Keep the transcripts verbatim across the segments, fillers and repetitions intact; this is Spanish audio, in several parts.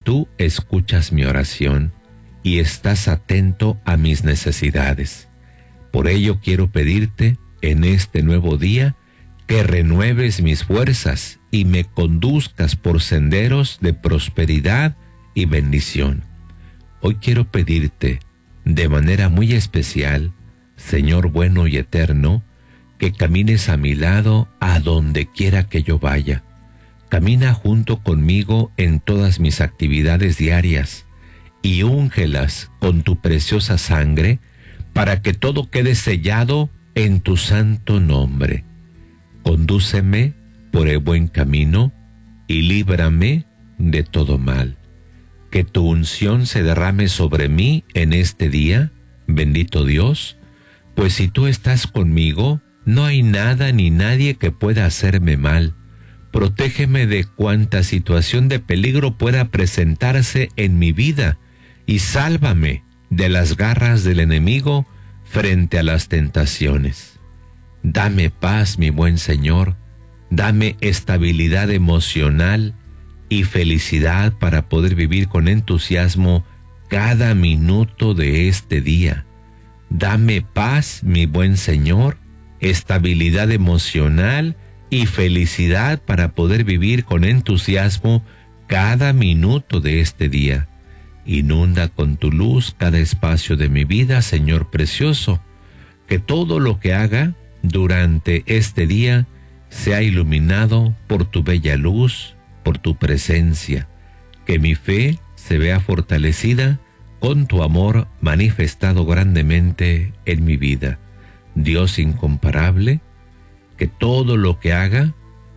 tú escuchas mi oración y estás atento a mis necesidades. Por ello quiero pedirte en este nuevo día que renueves mis fuerzas y me conduzcas por senderos de prosperidad y bendición. Hoy quiero pedirte de manera muy especial, Señor bueno y eterno, que camines a mi lado a donde quiera que yo vaya. Camina junto conmigo en todas mis actividades diarias y úngelas con tu preciosa sangre para que todo quede sellado en tu santo nombre. Condúceme por el buen camino y líbrame de todo mal. Que tu unción se derrame sobre mí en este día, bendito Dios, pues si tú estás conmigo, no hay nada ni nadie que pueda hacerme mal. Protégeme de cuanta situación de peligro pueda presentarse en mi vida y sálvame de las garras del enemigo frente a las tentaciones. Dame paz, mi buen Señor, dame estabilidad emocional y felicidad para poder vivir con entusiasmo cada minuto de este día. Dame paz, mi buen Señor, estabilidad emocional y felicidad para poder vivir con entusiasmo cada minuto de este día. Inunda con tu luz cada espacio de mi vida, Señor precioso, que todo lo que haga durante este día sea iluminado por tu bella luz, por tu presencia, que mi fe se vea fortalecida con tu amor manifestado grandemente en mi vida. Dios incomparable, que todo lo que haga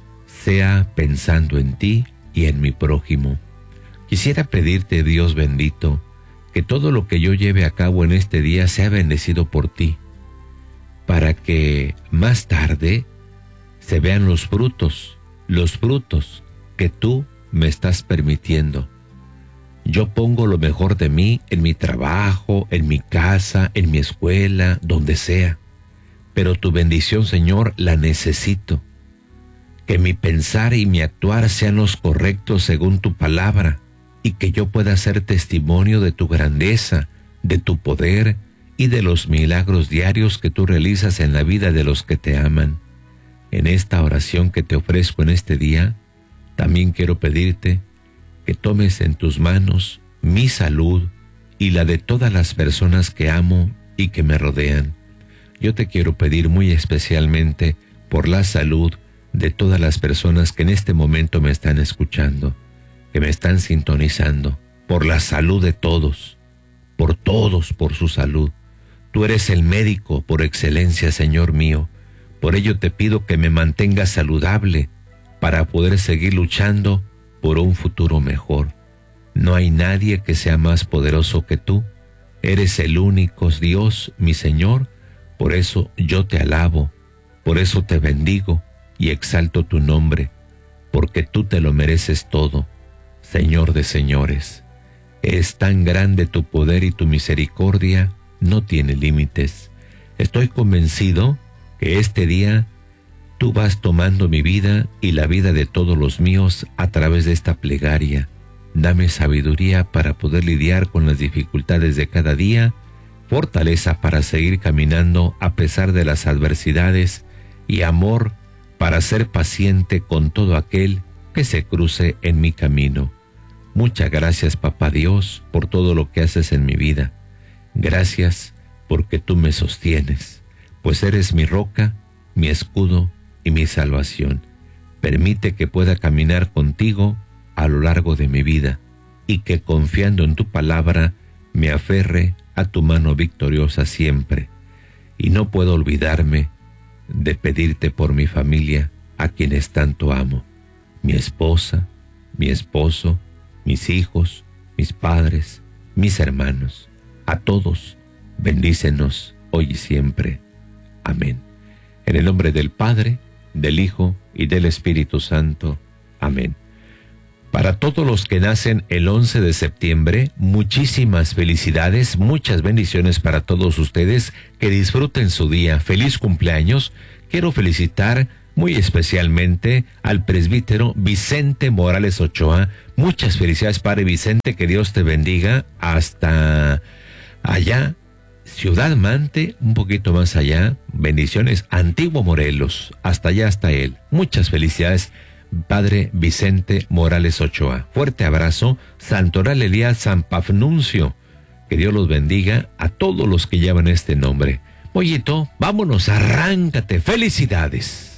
sea pensando en ti y en mi prójimo. Quisiera pedirte, Dios bendito, que todo lo que yo lleve a cabo en este día sea bendecido por ti, para que más tarde se vean los frutos, los frutos que tú me estás permitiendo. Yo pongo lo mejor de mí en mi trabajo, en mi casa, en mi escuela, donde sea. Pero tu bendición, Señor, la necesito. Que mi pensar y mi actuar sean los correctos según tu palabra y que yo pueda ser testimonio de tu grandeza, de tu poder y de los milagros diarios que tú realizas en la vida de los que te aman. En esta oración que te ofrezco en este día, también quiero pedirte que tomes en tus manos mi salud y la de todas las personas que amo y que me rodean. Yo te quiero pedir muy especialmente por la salud de todas las personas que en este momento me están escuchando, que me están sintonizando, por la salud de todos, por todos, por su salud. Tú eres el médico por excelencia, Señor mío. Por ello te pido que me mantengas saludable para poder seguir luchando por un futuro mejor. No hay nadie que sea más poderoso que tú. Eres el único Dios, mi Señor. Por eso yo te alabo, por eso te bendigo y exalto tu nombre, porque tú te lo mereces todo, Señor de señores. Es tan grande tu poder y tu misericordia no tiene límites. Estoy convencido que este día tú vas tomando mi vida y la vida de todos los míos a través de esta plegaria. Dame sabiduría para poder lidiar con las dificultades de cada día, fortaleza para seguir caminando a pesar de las adversidades y amor para ser paciente con todo aquel que se cruce en mi camino. Muchas gracias, Papá Dios, por todo lo que haces en mi vida. Gracias porque tú me sostienes, pues eres mi roca, mi escudo y mi salvación. Permite que pueda caminar contigo a lo largo de mi vida y que confiando en tu palabra me aferre a tu mano victoriosa siempre. Y no puedo olvidarme de pedirte por mi familia, a quienes tanto amo, mi esposa, mi esposo, mis hijos, mis padres, mis hermanos. A todos, bendícenos hoy y siempre. Amén. En el nombre del Padre, del Hijo y del Espíritu Santo. Amén. Para todos los que nacen el once de septiembre, muchísimas felicidades, muchas bendiciones para todos ustedes, que disfruten su día. Feliz cumpleaños. Quiero felicitar muy especialmente al presbítero Vicente Morales Ochoa. Muchas felicidades, Padre Vicente, que Dios te bendiga hasta allá, Ciudad Mante, un poquito más allá, bendiciones, Antiguo Morelos, hasta allá, hasta él. Muchas felicidades, Padre Vicente Morales Ochoa. Fuerte abrazo, Santoral Elías San Pafnuncio, que Dios los bendiga a todos los que llevan este nombre. Mollito, vámonos, arráncate, felicidades.